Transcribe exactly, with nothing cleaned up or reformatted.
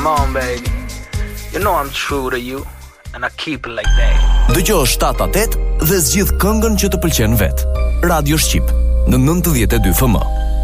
Come on baby. You know I'm true to you and I keep it like that. Dëgjoj shtat atet dhe zgjidh këngën që të pëlqen vet. Radio Shqip në nëntëdhjetë e dy F M.